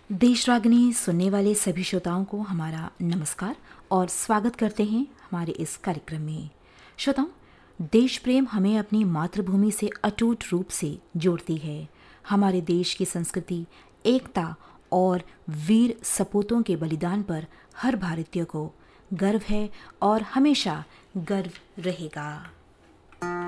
देशरागिनी सुनने वाले सभी श्रोताओं को हमारा नमस्कार और स्वागत करते हैं हमारे इस कार्यक्रम में। श्रोताओं, देश प्रेम हमें अपनी मातृभूमि से अटूट रूप से जोड़ती है। हमारे देश की संस्कृति, एकता और वीर सपूतों के बलिदान पर हर भारतीय को गर्व है और हमेशा गर्व रहेगा।